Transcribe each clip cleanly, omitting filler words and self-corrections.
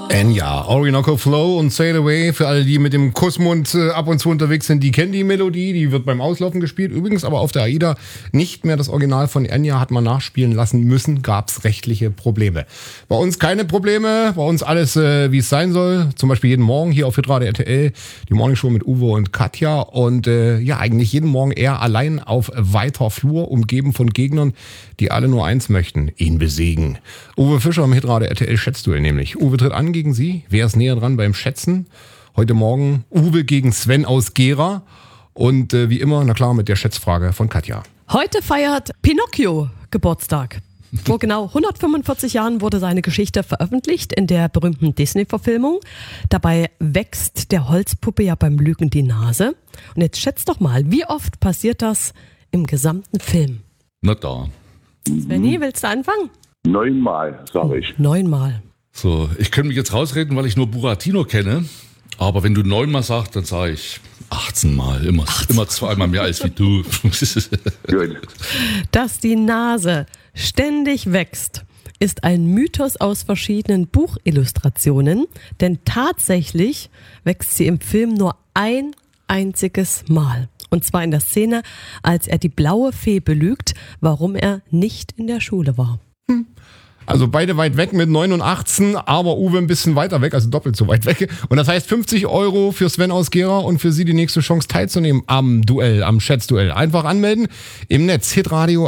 Enya, Orinoco Flow und Sail Away. Für alle, die mit dem Kussmund ab und zu unterwegs sind, die kennen die Melodie. Die wird beim Auslaufen gespielt. Übrigens aber auf der AIDA nicht mehr das Original von Enya, hat man nachspielen lassen müssen. Gab es rechtliche Probleme. Bei uns keine Probleme. Bei uns alles, wie es sein soll. Zum Beispiel jeden Morgen hier auf Hitradio RTL. Die Morningshow mit Uwe und Katja. Und eigentlich jeden Morgen er allein auf weiter Flur, umgeben von Gegnern, die alle nur eins möchten: ihn besiegen. Uwe Fischer im Hitradio RTL Schätzduell nämlich. Uwe tritt an gegen Sie. Wer ist näher dran beim Schätzen? Heute Morgen Uwe gegen Sven aus Gera. Und wie immer, na klar, mit der Schätzfrage von Katja. Heute feiert Pinocchio Geburtstag. Vor genau 145 Jahren wurde seine Geschichte veröffentlicht in der berühmten Disney-Verfilmung. Dabei wächst der Holzpuppe ja beim Lügen die Nase. Und jetzt schätzt doch mal, wie oft passiert das im gesamten Film? Na da. Svenny, willst du anfangen? 9-mal, sage ich. 9-mal. So, ich könnte mich jetzt rausreden, weil ich nur Buratino kenne. Aber wenn du 9-mal sagst, dann sage ich 18-mal. Immer 2-mal mehr als wie du. Gut. Dass die Nase ständig wächst, ist ein Mythos aus verschiedenen Buchillustrationen. Denn tatsächlich wächst sie im Film nur ein einziges Mal. Und zwar in der Szene, als er die blaue Fee belügt, warum er nicht in der Schule war. Also beide weit weg mit 9 und 18, aber Uwe ein bisschen weiter weg, also doppelt so weit weg. Und das heißt 50 € für Sven aus Gera und für Sie die nächste Chance teilzunehmen am Duell, am Schätzduell. Einfach anmelden im Netz hitradio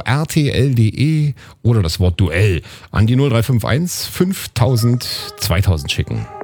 rtl.de oder das Wort Duell an die 0351 5000 2000 schicken.